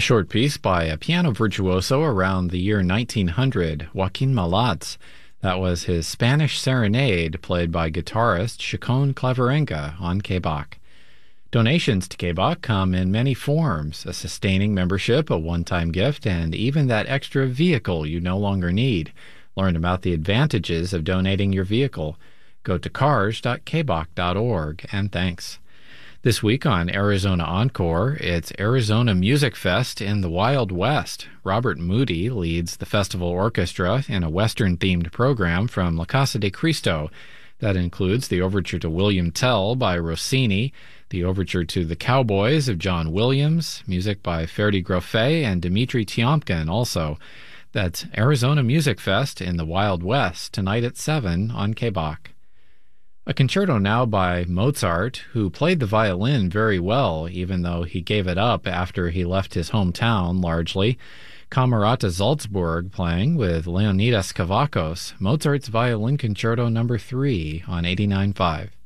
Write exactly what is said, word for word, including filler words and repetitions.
short piece by a piano virtuoso around the year nineteen hundred, Joaquin Malats. That was his Spanish Serenade, played by guitarist Chacon Claverenga on K B O C. Donations to K B O C come in many forms: a sustaining membership, a one-time gift, and even that extra vehicle you no longer need. Learn about the advantages of donating your vehicle. Go to cars dot k b o c dot org, and thanks. This week on Arizona Encore, it's Arizona Music Fest in the Wild West. Robert Moody leads the festival orchestra in a Western-themed program from La Casa de Cristo. That includes the overture to William Tell by Rossini, the overture to The Cowboys of John Williams, music by Ferdi Grofé and Dmitri Tiomkin also. That's Arizona Music Fest in the Wild West, tonight at seven on K B O C. A concerto now by Mozart, who played the violin very well, even though he gave it up after he left his hometown, largely. Camerata Salzburg playing with Leonidas Kavakos, Mozart's Violin Concerto number three on eighty-nine point five.